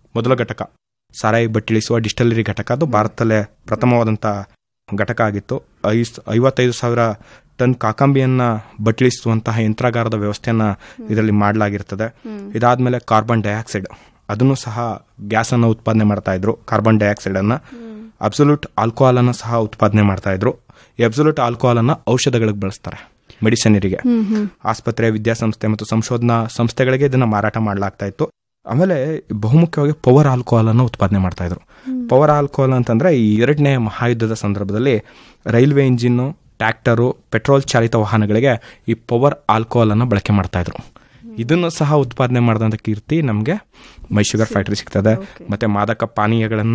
ಮೊದಲ ಘಟಕ. ಸಾರಾಯಿ ಬಟ್ಟಿಳಿಸುವ ಡಿಸ್ಟಿಲರಿ ಘಟಕ. ಅದು ಭಾರತದಲ್ಲೇ ಪ್ರಥಮವಾದಂಥ ಘಟಕ ಆಗಿತ್ತು. 55,000 ಟನ್ ಕಾಕಂಬಿಯನ್ನ ಬಟ್ಟಿಳಿಸುವಂತಹ ಯಂತ್ರಾಗಾರದ ವ್ಯವಸ್ಥೆಯನ್ನ ಇದರಲ್ಲಿ ಮಾಡಲಾಗಿರ್ತದೆ. ಇದಾದ್ಮೇಲೆ ಕಾರ್ಬನ್ ಡೈಆಕ್ಸೈಡ್, ಅದನ್ನು ಸಹ ಗ್ಯಾಸ್ ಅನ್ನು ಉತ್ಪಾದನೆ ಮಾಡ್ತಾ ಇದ್ರು. ಕಾರ್ಬನ್ ಡೈಆಕ್ಸೈಡ್ ಅನ್ನ, ಅಬ್ಸಲ್ಯೂಟ್ ಆಲ್ಕೋಹಾಲ್ ಅನ್ನು ಸಹ ಉತ್ಪಾದನೆ ಮಾಡ್ತಾ ಇದ್ರು. ಈ ಅಬ್ಸಲ್ಯೂಟ್ ಆಲ್ಕೋಹಾಲ್ ಅನ್ನ ಔಷಧಗಳಿಗೆ ಬಳಸ್ತಾರೆ, ಮೆಡಿಸಿನರಿಗೆ. ಆಸ್ಪತ್ರೆ, ವಿದ್ಯಾಸಂಸ್ಥೆ ಮತ್ತು ಸಂಶೋಧನಾ ಸಂಸ್ಥೆಗಳಿಗೆ ಇದನ್ನ ಮಾರಾಟ ಮಾಡಲಾಗ್ತಾ ಇತ್ತು. ಆಮೇಲೆ ಬಹುಮುಖ್ಯವಾಗಿ ಪವರ್ ಆಲ್ಕೋಹಾಲ್ ಅನ್ನು ಉತ್ಪಾದನೆ ಮಾಡ್ತಾ ಇದ್ರು. ಪವರ್ ಆಲ್ಕೋಹಾಲ್ ಅಂತಂದ್ರೆ ಈ 2ನೇ ಮಹಾಯುದ್ಧದ ಸಂದರ್ಭದಲ್ಲಿ ರೈಲ್ವೆ ಇಂಜಿನ್, ಟ್ರ್ಯಾಕ್ಟರು, ಪೆಟ್ರೋಲ್ ಚಾಲಿತ ವಾಹನಗಳಿಗೆ ಈ ಪವರ್ ಆಲ್ಕೋಹಾಲ್ ಅನ್ನು ಬಳಕೆ ಮಾಡ್ತಾ ಇದ್ರು. ಇದನ್ನು ಸಹ ಉತ್ಪಾದನೆ ಮಾಡಿದಂಥ ಕೀರ್ತಿ ನಮಗೆ ಮೈ ಶುಗರ್ ಫ್ಯಾಕ್ಟರಿ ಸಿಗ್ತದೆ. ಮತ್ತೆ ಮಾದಕ ಪಾನೀಯಗಳನ್ನ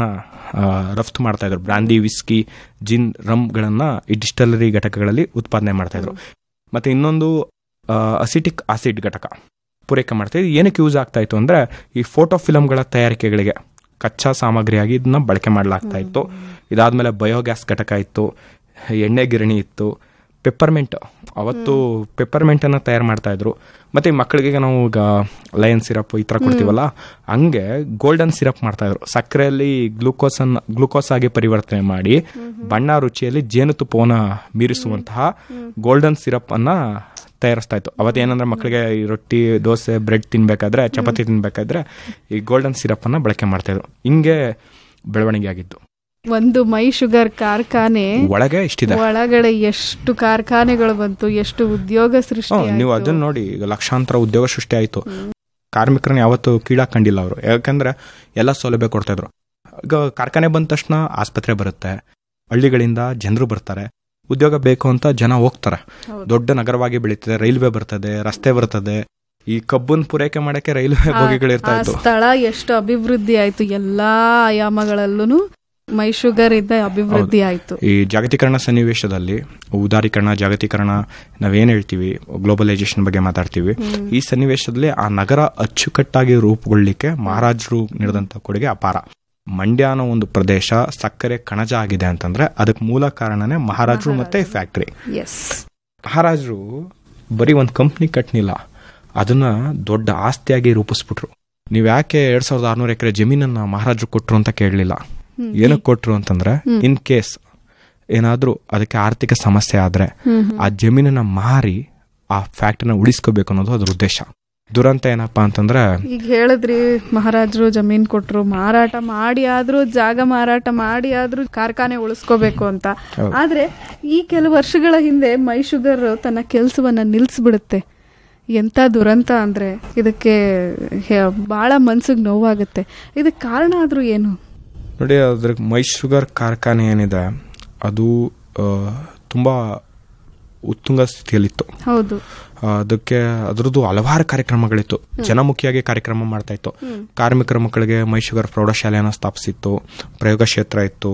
ರಫ್ತು ಮಾಡ್ತಾ ಇದ್ರು. ಬ್ರಾಂದಿ, ವಿಸ್ಕಿ, ಜಿನ್, ರಮ್ಗಳನ್ನ ಈ ಡಿಸ್ಟಿಲರಿ ಘಟಕಗಳಲ್ಲಿ ಉತ್ಪಾದನೆ ಮಾಡ್ತಾ ಇದ್ರು. ಮತ್ತೆ ಇನ್ನೊಂದು ಅಸಿಟಿಕ್ ಆಸಿಡ್ ಘಟಕ ಪೂರೈಕೆ ಮಾಡ್ತಾ ಇದ್ರು. ಏನಕ್ಕೆ ಯೂಸ್ ಆಗ್ತಾ ಇತ್ತು ಅಂದ್ರೆ ಈ ಫೋಟೋ ಫಿಲಮ್ಗಳ ತಯಾರಿಕೆಗಳಿಗೆ ಕಚ್ಚಾ ಸಾಮಗ್ರಿಯಾಗಿ ಇದನ್ನ ಬಳಕೆ ಮಾಡಲಾಗ್ತಾ ಇತ್ತು. ಇದಾದ್ಮೇಲೆ ಬಯೋಗ್ಯಾಸ್ ಘಟಕ ಇತ್ತು, ಎಣ್ಣೆ ಗಿರಣಿ ಇತ್ತು, ಪೆಪ್ಪರ್ಮೆಂಟ್, ಅವತ್ತು ಪೆಪ್ಪರ್ಮೆಂಟ್ ಅನ್ನ ತಯಾರು ಮಾಡ್ತಾ ಇದ್ರು. ಮತ್ತೆ ಮಕ್ಕಳಿಗೆ ನಾವು ಈಗ ಲಯನ್ ಸಿರಪ್ ಈ ತರ ಕೊಡ್ತೀವಲ್ಲ, ಹಂಗೆ ಗೋಲ್ಡನ್ ಸಿರಪ್ ಮಾಡ್ತಾ ಇದ್ರು. ಸಕ್ಕರೆಯಲ್ಲಿ ಗ್ಲೂಕೋಸ್ ಆಗಿ ಪರಿವರ್ತನೆ ಮಾಡಿ ಬಣ್ಣ ರುಚಿಯಲ್ಲಿ ಜೇನುತುಪ್ಪವನ್ನ ಮೀರಿಸುವಂತಹ ಗೋಲ್ಡನ್ ಸಿರಪ್ ಅನ್ನ ತಯಾರಿಸ್ತಾ ಇತ್ತು. ಅವತ್ತೇನಂದ್ರೆ ಮಕ್ಕಳಿಗೆ ಈ ರೊಟ್ಟಿ, ದೋಸೆ, ಬ್ರೆಡ್ ತಿನ್ಬೇಕಾದ್ರೆ, ಚಪಾತಿ ತಿನ್ಬೇಕಾದ್ರೆ ಈ ಗೋಲ್ಡನ್ ಸಿರಪ್ ಅನ್ನ ಬಳಕೆ ಮಾಡ್ತಾ ಇದ್ರು. ಹಿಂಗೆ ಬೆಳವಣಿಗೆ ಆಗಿದ್ದು. ಒಂದು ಮೈ ಶುಗರ್ ಕಾರ್ಖಾನೆ ಒಳಗೆ ಇಷ್ಟಿದೆ, ಒಳಗಡೆ ಎಷ್ಟು ಕಾರ್ಖಾನೆಗಳು ಬಂತು, ಎಷ್ಟು ಉದ್ಯೋಗ ಸೃಷ್ಟಿ. ನೀವು ಅದನ್ನ ನೋಡಿ, ಈಗ ಲಕ್ಷಾಂತರ ಉದ್ಯೋಗ ಸೃಷ್ಟಿ ಆಯ್ತು. ಕಾರ್ಮಿಕರನ್ನ ಯಾವತ್ತು ಕೀಳಾಕೊಂಡಿಲ್ಲ ಅವರು, ಯಾಕಂದ್ರೆ ಎಲ್ಲ ಸೌಲಭ್ಯ ಕೊಡ್ತಾ ಇದ್ರು. ಈಗ ಕಾರ್ಖಾನೆ ಬಂದ ತಕ್ಷಣ ಆಸ್ಪತ್ರೆ ಬರುತ್ತೆ, ಹಳ್ಳಿಗಳಿಂದ ಜನರು ಬರ್ತಾರೆ, ಉದ್ಯೋಗ ಬೇಕು ಅಂತ ಜನ ಹೋಗ್ತಾರೆ. ದೊಡ್ಡ ನಗರವಾಗಿ ಬೆಳೀತದೆ, ರೈಲ್ವೆ ಬರ್ತದೆ, ರಸ್ತೆ ಬರ್ತದೆ. ಈ ಕಬ್ಬನ್ ಪೂರೈಕೆ ಮಾಡಕ್ಕೆ ರೈಲ್ವೆ ಬೋಗಿಗಳಿರ್ತಾ ಇತ್ತು. ಸ್ಥಳ ಎಷ್ಟು ಅಭಿವೃದ್ಧಿ ಆಯ್ತು, ಎಲ್ಲಾ ಆಯಾಮಗಳಲ್ಲೂ ಮೈ ಶುಗರ್ ಇಂದ ಅಭಿವೃದ್ಧಿ ಆಯ್ತು. ಈ ಜಾಗತೀಕರಣ ಸನ್ನಿವೇಶದಲ್ಲಿ, ಉದಾರೀಕರಣ, ಜಾಗತೀಕರಣ ನಾವೇನ್ ಹೇಳ್ತೀವಿ, ಗ್ಲೋಬಲೈಸೇಷನ್ ಬಗ್ಗೆ ಮಾತಾಡ್ತೀವಿ. ಈ ಸನ್ನಿವೇಶದಲ್ಲಿ ಆ ನಗರ ಅಚ್ಚುಕಟ್ಟಾಗಿ ರೂಪುಗೊಳ್ಳಲಿಕ್ಕೆ ಮಹಾರಾಜರು ನೀಡಿದಂತ ಕೊಡುಗೆ ಅಪಾರ. ಮಂಡ್ಯ ಅನ್ನೋ ಒಂದು ಪ್ರದೇಶ ಸಕ್ಕರೆ ಕಣಜ ಆಗಿದೆ ಅಂತಂದ್ರೆ ಅದಕ್ಕೆ ಮೂಲ ಕಾರಣನೇ ಮಹಾರಾಜರು ಮತ್ತೆ ಫ್ಯಾಕ್ಟರಿ. ಮಹಾರಾಜರು ಬರೀ ಒಂದು ಕಂಪ್ನಿ ಕಟ್ನಿಲ್ಲ, ಅದನ್ನ ದೊಡ್ಡ ಆಸ್ತಿಯಾಗಿ ರೂಪಿಸ್ಬಿಟ್ರು. ನೀವ್ ಯಾಕೆ 2600 ಎಕರೆ ಜಮೀನನ್ನ ಮಹಾರಾಜರು ಕೊಟ್ರು ಅಂತ ಕೇಳಲಿಲ್ಲ. ಏನಕ್ಕೆ ಕೊಟ್ರು ಅಂತಂದ್ರೆ, ಇನ್ ಕೇಸ್ ಏನಾದ್ರೂ ಅದಕ್ಕೆ ಆರ್ಥಿಕ ಸಮಸ್ಯೆ ಆದ್ರೆ ಆ ಜಮೀನನ್ನ ಮಾರಿ ಆ ಫ್ಯಾಕ್ಟರಿನ ಉಳಿಸ್ಕೋಬೇಕು ಅನ್ನೋದು ಅದ್ರ ಉದ್ದೇಶ. ದುರಂತ ಏನಪ್ಪಾ ಅಂತಂದ್ರೆ, ಈಗ ಹೇಳಿದ್ರಿ ಮಹಾರಾಜರು ಜಮೀನ್ ಕೊಟ್ರು, ಮಾರಾಟ ಮಾಡಿ ಆದ್ರೂ, ಜಾಗ ಮಾರಾಟ ಮಾಡಿ ಆದ್ರೂ ಕಾರ್ಖಾನೆ ಉಳಿಸ್ಕೋಬೇಕು ಅಂತ. ಆದ್ರೆ ಈ ಕೆಲವು ವರ್ಷಗಳ ಹಿಂದೆ ಮೈ ಶುಗರ್ ತನ್ನ ಕೆಲಸವನ್ನ ನಿಲ್ಸ್ಬಿಡುತ್ತೆ. ಎಂತ ದುರಂತ ಅಂದ್ರೆ ಇದಕ್ಕೆ ಬಹಳ ಮನ್ಸಿಗೆ ನೋವಾಗುತ್ತೆ. ಇದಕ್ಕೆ ಕಾರಣ ಆದ್ರೂ ಏನು ನೋಡಿ, ಅದ್ರ ಮೈ ಶುಗರ್ ಕಾರ್ಖಾನೆ ಏನಿದೆ ಅದು ತುಂಬಾ ಉತ್ತುಂಗ ಸ್ಥಿತಿಯಲ್ಲಿತ್ತು. ಹೌದು. ಅದಕ್ಕೆ ಅದ್ರದ್ದು ಹಲವಾರು ಕಾರ್ಯಕ್ರಮಗಳಿತ್ತು. ಜನಮುಖಿಯಾಗಿ ಕಾರ್ಯಕ್ರಮ ಮಾಡ್ತಾ ಇತ್ತು. ಕಾರ್ಮಿಕರ ಮಕ್ಕಳಿಗೆ ಮೈ ಶುಗರ್ ಪ್ರೌಢಶಾಲೆಯನ್ನು ಸ್ಥಾಪಿಸಿತ್ತು, ಪ್ರಯೋಗ ಕ್ಷೇತ್ರ ಇತ್ತು,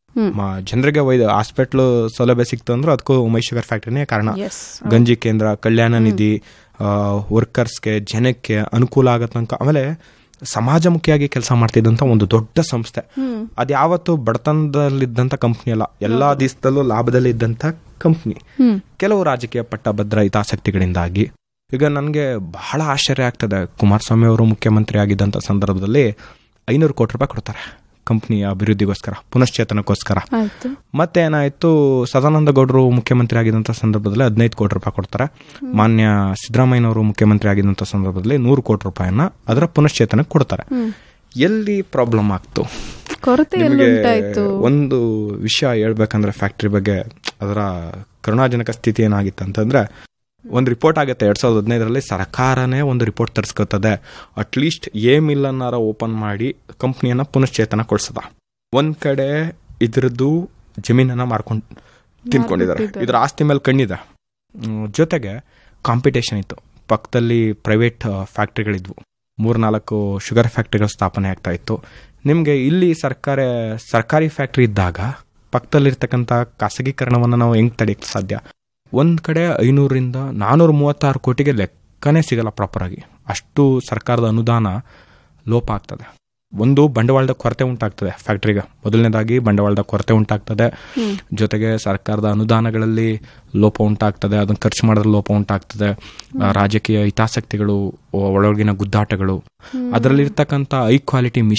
ಜನರಿಗೆ ಹಾಸ್ಪಿಟ್ಲ್ ಸೌಲಭ್ಯ ಸಿಕ್ತು ಅಂದ್ರೆ ಅದಕ್ಕೂ ಮೈ ಶುಗರ್ ಫ್ಯಾಕ್ಟರಿನೇ ಕಾರಣ. ಗಂಜಿ ಕೇಂದ್ರ, ಕಲ್ಯಾಣ ನಿಧಿ, ವರ್ಕರ್ಸ್ಗೆ, ಜನಕ್ಕೆ ಅನುಕೂಲ ಆಗತ್ತಂಕ. ಆಮೇಲೆ ಸಮಾಜಮುಖಿಯಾಗಿ ಕೆಲಸ ಮಾಡ್ತಿದ್ದಂತ ಒಂದು ದೊಡ್ಡ ಸಂಸ್ಥೆ. ಅದ್ಯಾವತ್ತು ಬಡತನದಲ್ಲಿದ್ದಂತ ಕಂಪ್ನಿ ಅಲ್ಲ, ಎಲ್ಲಾ ದಿವಸದಲ್ಲೂ ಲಾಭದಲ್ಲಿ ಇದ್ದಂತ ಕಂಪ್ನಿ. ಕೆಲವು ರಾಜಕೀಯ ಪಟ್ಟಭದ್ರ ಹಿತಾಸಕ್ತಿಗಳಿಂದಾಗಿ ಈಗ ನನಗೆ ಬಹಳ ಆಶ್ಚರ್ಯ ಆಗ್ತದೆ. ಕುಮಾರಸ್ವಾಮಿ ಅವರು ಮುಖ್ಯಮಂತ್ರಿ ಆಗಿದ್ದಂತ ಸಂದರ್ಭದಲ್ಲಿ 500 ಕೋಟಿ ರೂಪಾಯಿ ಕೊಡ್ತಾರೆ ಕಂಪ್ನಿಯ ಅಭಿವೃದ್ಧಿಗೋಸ್ಕರ, ಪುನಶ್ಚೇತನಕ್ಕೋಸ್ಕರ. ಮತ್ತೆ ಏನಾಯ್ತು, ಸದಾನಂದ ಗೌಡರು ಮುಖ್ಯಮಂತ್ರಿ ಆಗಿದ್ದಂತ ಸಂದರ್ಭದಲ್ಲಿ 15 ಕೋಟಿ ರೂಪಾಯಿ ಕೊಡ್ತಾರೆ. ಮಾನ್ಯ ಸಿದ್ದರಾಮಯ್ಯನವರು ಮುಖ್ಯಮಂತ್ರಿ ಆಗಿದ್ದಂತ ಸಂದರ್ಭದಲ್ಲಿ 100 ಕೋಟಿ ರೂಪಾಯಿನ ಅದರ ಪುನಶ್ಚೇತನಕ್ಕೆ ಕೊಡ್ತಾರೆ. ಎಲ್ಲಿ ಪ್ರಾಬ್ಲಮ್ ಆಗ್ತು? ಒಂದು ವಿಷಯ ಹೇಳ್ಬೇಕಂದ್ರೆ ಫ್ಯಾಕ್ಟರಿ ಬಗ್ಗೆ, ಅದರ ಕರುಣಾಜನಕ ಸ್ಥಿತಿ ಏನಾಗಿತ್ತು ಅಂತಂದ್ರೆ, ಒಂದು ರಿಪೋರ್ಟ್ ಆಗುತ್ತೆ 2015ರಲ್ಲಿ, ಸರ್ಕಾರನೇ ಒಂದು ರಿಪೋರ್ಟ್ ತರಿಸ್ಕೊತದೆ, ಅಟ್ಲೀಸ್ಟ್ ಮಿಲ್ ಅನ್ನಾರ ಓಪನ್ ಮಾಡಿ ಕಂಪ್ನಿಯನ್ನ ಪುನಶ್ಚೇತನಗೊಳಿಸದ. ಒಂದ್ ಕಡೆ ಇದ್ರದ್ದು ಜಮೀನನ್ನ ಮಾರ್ಕೊಂಡು ತಿನ್ಕೊಂಡಿದ್ದಾರೆ, ಇದ್ರ ಆಸ್ತಿ ಮೇಲೆ ಕಣ್ಣಿದೆ. ಜೊತೆಗೆ ಕಾಂಪಿಟೇಷನ್ ಇತ್ತು, ಪಕ್ಕದಲ್ಲಿ ಪ್ರೈವೇಟ್ ಫ್ಯಾಕ್ಟ್ರಿಗಳಿದ್ವು, 3-4 ಶುಗರ್ ಫ್ಯಾಕ್ಟ್ರಿಗಳು ಸ್ಥಾಪನೆ ಆಗ್ತಾ ಇತ್ತು. ನಿಮ್ಗೆ ಇಲ್ಲಿ ಸರ್ಕಾರಿ ಫ್ಯಾಕ್ಟ್ರಿ ಇದ್ದಾಗ ಪಕ್ಕದಲ್ಲಿರ್ತಕ್ಕಂಥ ಖಾಸಗೀಕರಣವನ್ನು ನಾವು ಹೆಂಗ್ ತಡೆಯಕ್ಕೆ ಸಾಧ್ಯ? ಒಂದ್ ಕಡೆ 500ರಿಂದ 436 ಕೋಟಿಗೆ ಲೆಕ್ಕನೇ ಸಿಗಲ್ಲ ಪ್ರಾಪರ್ ಆಗಿ. ಅಷ್ಟು ಸರ್ಕಾರದ ಅನುದಾನ ಲೋಪ ಆಗ್ತದೆ. ಒಂದು, ಬಂಡವಾಳದ ಕೊರತೆ ಉಂಟಾಗ್ತದೆ ಫ್ಯಾಕ್ಟ್ರಿಗೆ. ಮೊದಲನೇದಾಗಿ ಬಂಡವಾಳದ ಕೊರತೆ ಉಂಟಾಗ್ತದೆ, ಜೊತೆಗೆ ಸರ್ಕಾರದ ಅನುದಾನಗಳಲ್ಲಿ ಲೋಪ ಉಂಟಾಗ್ತದೆ, ಅದನ್ನ ಖರ್ಚು ಮಾಡಿದ್ರೆ ಲೋಪ ಉಂಟಾಗ್ತದೆ. ರಾಜಕೀಯ ಹಿತಾಸಕ್ತಿಗಳು, ಒಳಗಿನ ಗುದ್ದಾಟಗಳು, ಅದರಲ್ಲಿರ್ತಕ್ಕಂಥ ಹೈ ಕ್ವಾಲಿಟಿ